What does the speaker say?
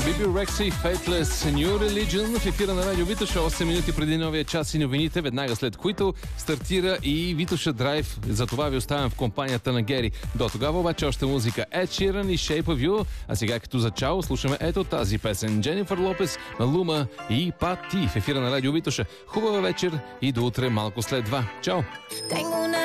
Биби Рекси, Faithless, New Religion в ефира на Радио Витоша, 8 минути преди новия час и новините, веднага след които стартира и Витоша Драйв. За това ви оставям в компанията на Гери. До тогава обаче още музика Ed Sheeran и Shape of You. А сега като за чао слушаме ето тази песен. Дженифър Лопес, Малума и Пати в ефира на Радио Витоша. Хубава вечер и до утре малко след 2. Чао!